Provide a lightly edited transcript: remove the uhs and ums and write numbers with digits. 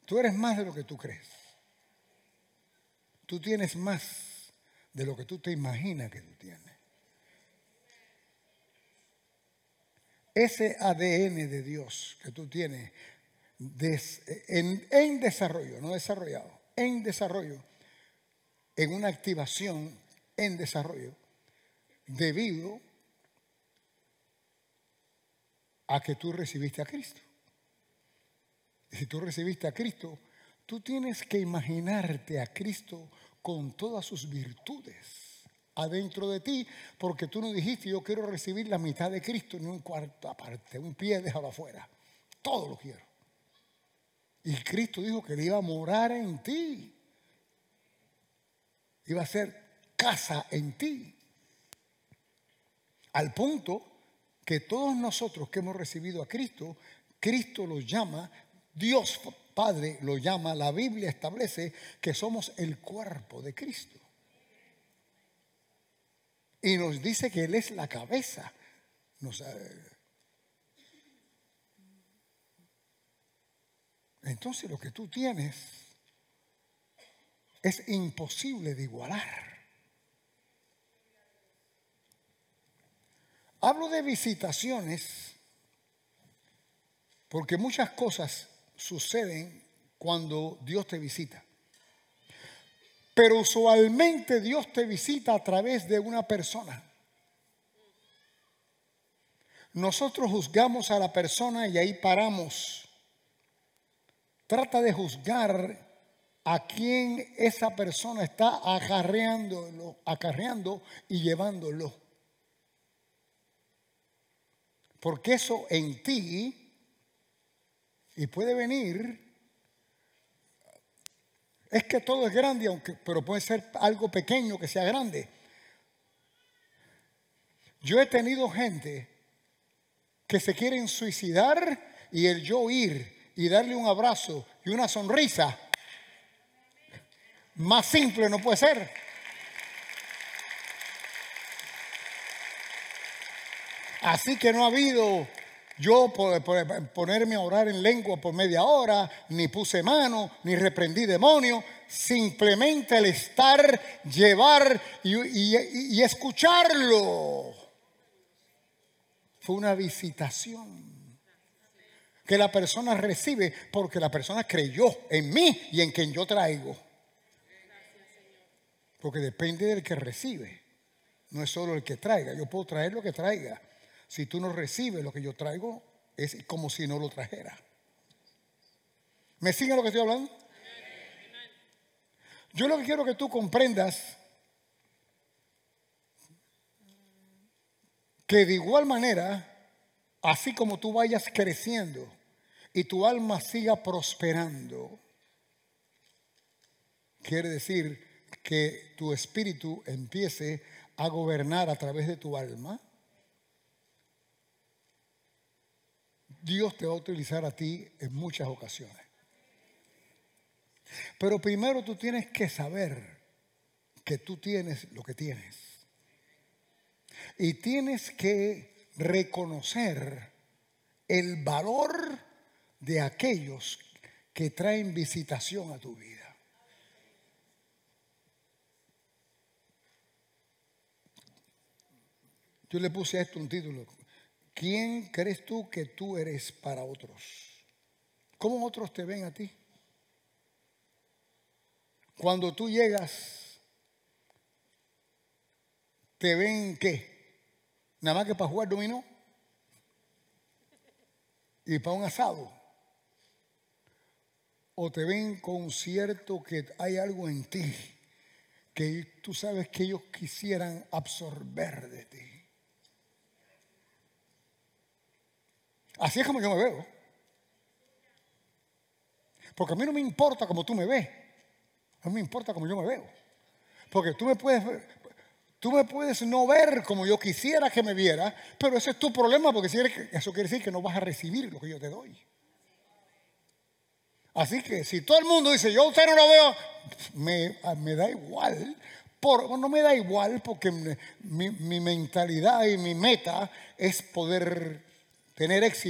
Tú eres más de lo que tú crees. Tú tienes más de lo que tú te imaginas que tú tienes. Ese ADN de Dios que tú tienes en desarrollo, no desarrollado, en desarrollo, en una activación en desarrollo, debido a que tú recibiste a Cristo. Y si tú recibiste a Cristo, tú tienes que imaginarte a Cristo con todas sus virtudes adentro de ti, porque tú no dijiste: yo quiero recibir la mitad de Cristo en un cuarto aparte, un pie dejado afuera. Todo lo quiero. Y Cristo dijo que Él iba a morar en ti. Iba a ser casa en ti. Al punto que todos nosotros que hemos recibido a Cristo, Cristo lo llama, Dios Padre lo llama, la Biblia establece que somos el cuerpo de Cristo. Y nos dice que Él es la cabeza. Entonces lo que tú tienes es imposible de igualar. Hablo de visitaciones porque muchas cosas suceden cuando Dios te visita. Pero usualmente Dios te visita a través de una persona. Nosotros juzgamos a la persona y ahí paramos. Trata de juzgar a quién esa persona está acarreando y llevándolo. Porque eso en ti, y puede venir, es que todo es grande, pero puede ser algo pequeño que sea grande. Yo he tenido gente que se quieren suicidar y el yo ir y darle un abrazo y una sonrisa, más simple no puede ser. Así que no ha habido yo ponerme a orar en lengua por media hora, ni puse mano, ni reprendí demonios. Simplemente el estar, llevar y escucharlo fue una visitación que la persona recibe porque la persona creyó en mí y en quien yo traigo. Porque depende del que recibe, no es solo el que traiga. Yo puedo traer lo que traiga. Si tú no recibes lo que yo traigo, es como si no lo trajera. ¿Me siguen lo que estoy hablando? Yo lo que quiero que tú comprendas que de igual manera, así como tú vayas creciendo y tu alma siga prosperando, quiere decir que tu espíritu empiece a gobernar a través de tu alma. Dios te va a utilizar a ti en muchas ocasiones. Pero primero tú tienes que saber que tú tienes lo que tienes. Y tienes que reconocer el valor de aquellos que traen visitación a tu vida. Yo le puse a esto un título: ¿quién crees tú que tú eres para otros? ¿Cómo otros te ven a ti? Cuando tú llegas, ¿te ven qué? ¿Nada más que para jugar dominó? ¿Y para un asado? ¿O te ven con cierto que hay algo en ti que tú sabes que ellos quisieran absorber de ti? Así es como yo me veo. Porque a mí no me importa cómo tú me ves. A mí me importa cómo yo me veo. Porque tú me puedes no ver como yo quisiera que me viera, pero ese es tu problema, porque eso quiere decir que no vas a recibir lo que yo te doy. Así que si todo el mundo dice: yo a usted no lo veo, me da igual. No me da igual, porque mi mentalidad y mi meta es poder tener éxito